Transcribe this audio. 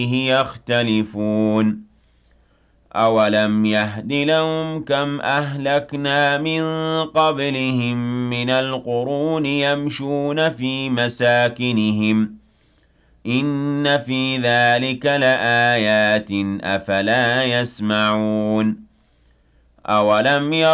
يختلفون أولم يهد لهم كم أهلكنا من قبلهم من القرون يمشون في مساكنهم إن في ذلك لآيات أفلا يسمعون أولم